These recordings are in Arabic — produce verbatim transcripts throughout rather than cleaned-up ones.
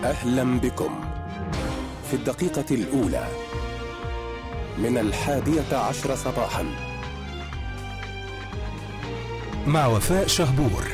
أهلا بكم في الدقيقة الأولى من الحادية عشر صباحا مع وفاء شهبور.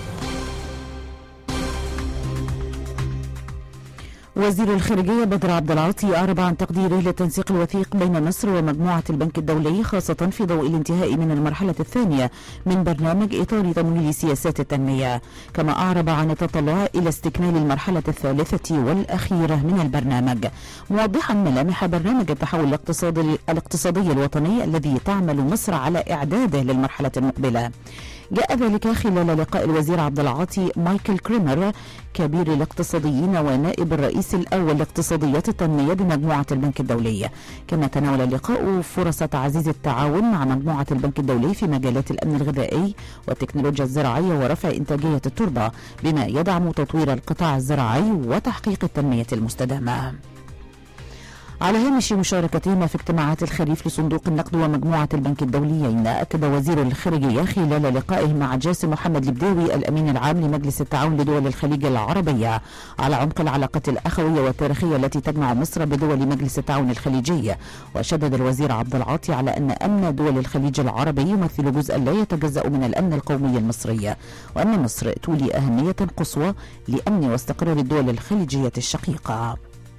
وزير الخارجية بدر عبد العاطي أعرب عن تقديره للتنسيق الوثيق بين مصر ومجموعة البنك الدولي، خاصة في ضوء الانتهاء من المرحلة الثانية من برنامج إطار تمويل سياسات التنمية، كما أعرب عن التطلع إلى استكمال المرحلة الثالثة والأخيرة من البرنامج، موضحا ملامح برنامج التحول الاقتصادي, الاقتصادي الوطني الذي تعمل مصر على إعداده للمرحلة المقبلة. جاء ذلك خلال لقاء الوزير عبد العاطي مايكل كريمر كبير الاقتصاديين ونائب الرئيس الأول لاقتصاديات التنمية بمجموعة البنك الدولي، كما تناول اللقاء فرص تعزيز التعاون مع مجموعة البنك الدولي في مجالات الأمن الغذائي والتكنولوجيا الزراعية ورفع إنتاجية التربة، بما يدعم تطوير القطاع الزراعي وتحقيق التنمية المستدامة. على هامش مشاركتهما في اجتماعات الخريف لصندوق النقد ومجموعة البنك الدوليين، أكد وزير الخارجية خلال لقائه مع جاسم محمد البداوي الأمين العام لمجلس التعاون لدول الخليج العربية على عمق العلاقة الأخوية والتاريخية التي تجمع مصر بدول مجلس التعاون الخليجي. وشدد الوزير عبد العاطي على أن أمن دول الخليج العربي يمثل جزءا لا يتجزأ من الأمن القومي المصري، وأن مصر تولي أهمية قصوى لأمن واستقرار الدول الخليجية الشقيقة.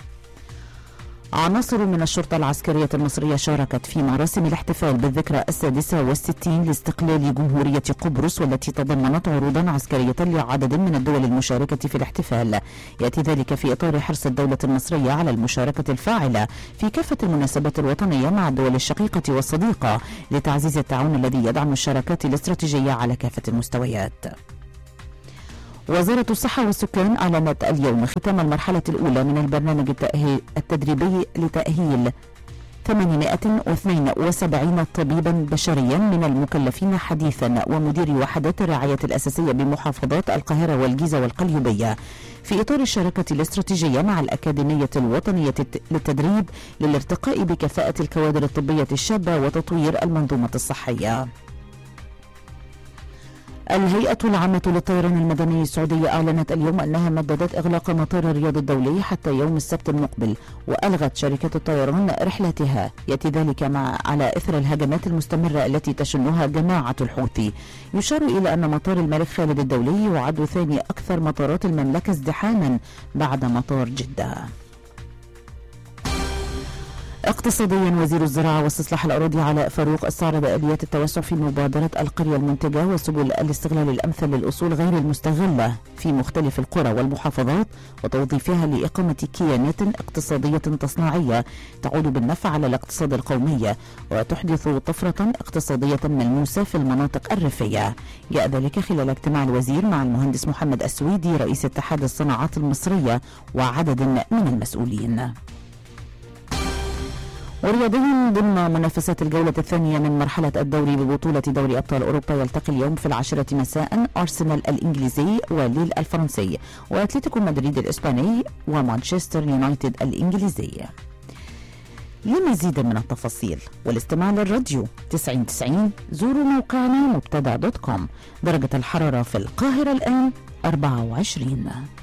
عناصر من الشرطة العسكرية المصرية شاركت في مراسم الاحتفال بالذكرى السادسة والستين لاستقلال جمهورية قبرص، والتي تضمنت عروضا عسكرية لعدد من الدول المشاركة في الاحتفال. يأتي ذلك في إطار حرص الدولة المصرية على المشاركة الفاعلة في كافة المناسبات الوطنية مع الدول الشقيقة والصديقة لتعزيز التعاون الذي يدعم الشراكات الاستراتيجية على كافة المستويات. وزارة الصحة والسكان أعلنت اليوم ختام المرحلة الأولى من البرنامج التدريبي لتأهيل ثمانمائة واثنين وسبعين طبيبا بشريا من المكلفين حديثا ومديري وحدات الرعاية الأساسية بمحافظات القاهرة والجيزة والقليوبية، في إطار الشراكة الاستراتيجية مع الأكاديمية الوطنية للتدريب للارتقاء بكفاءة الكوادر الطبية الشابة وتطوير المنظومة الصحية. الهيئة العامة للطيران المدني السعودية أعلنت اليوم أنها مددت إغلاق مطار الرياض الدولي حتى يوم السبت المقبل، وألغت شركة الطيران رحلتها. يأتي ذلك مع على إثر الهجمات المستمرة التي تشنها جماعة الحوثي. يشار إلى أن مطار الملك خالد الدولي يعد ثاني أكثر مطارات المملكة ازدحاما بعد مطار جدة. اقتصاديا، وزير الزراعة واستصلاح الأراضي علاء فاروق استعرض آليات التوسع في مبادرة القرية المنتجة وسبل الاستغلال الأمثل للأصول غير المستغلة في مختلف القرى والمحافظات، وتوظيفها لإقامة كيانات اقتصادية تصنيعية تعود بالنفع على الاقتصاد القومي وتحدث طفرة اقتصادية ملموسة في المناطق الريفية. جاء ذلك خلال اجتماع الوزير مع المهندس محمد السويدي رئيس اتحاد الصناعات المصرية وعدد من المسؤولين. ورياضيا، ضمن منافسات الجولة الثانية من مرحلة الدوري ببطولة دوري أبطال أوروبا، يلتقي اليوم في العاشرة مساء أرسنال الإنجليزي وليل الفرنسي، وأتلتيكو مدريد الإسباني ومانشستر يونايتد الإنجليزي. لمزيد من التفاصيل والاستماع للراديو تسعين تسعين زوروا موقعنا مبتدأ دوت كوم. درجة الحرارة في القاهرة الآن أربعة وعشرين.